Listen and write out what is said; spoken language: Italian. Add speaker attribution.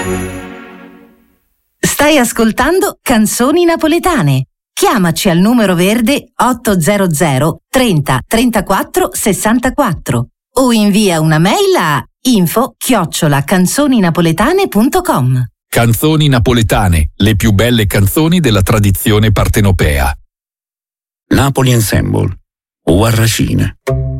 Speaker 1: Stai ascoltando Canzoni Napoletane. Chiamaci al numero verde 800 30 34 64 o invia una mail a info@canzoninapoletane.com.
Speaker 2: Canzoni napoletane, le più belle canzoni della tradizione partenopea.
Speaker 3: Napoli Ensemble, Uarracine.